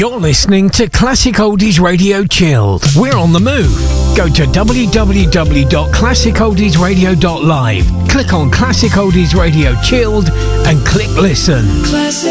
You're listening to Classic Oldies Radio Chilled. We're on the move. Go to www.classicoldiesradio.live. Click on Classic Oldies Radio Chilled and click listen. Classic